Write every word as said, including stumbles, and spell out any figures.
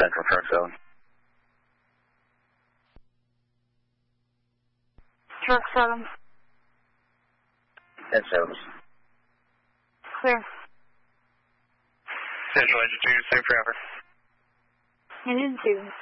Central Truck seven. Truck seven. ten seven. Clear. Central Engine two, same forever. Engine two,